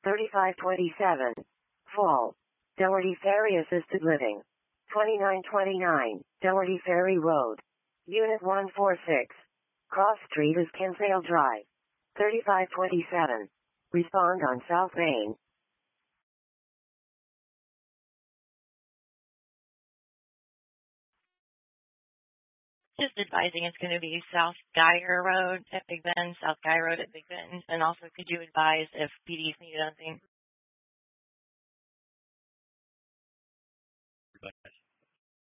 3527. Fall. Doherty Ferry Assisted Living. 2929. Doherty Ferry Road. Unit 146. Cross Street is Kinsale Drive. 3527. Respond on South Main. Just advising it's going to be South Geyer Road at Big Bend, South Geyer Road at Big Bend. And also, could you advise if PD's needed anything?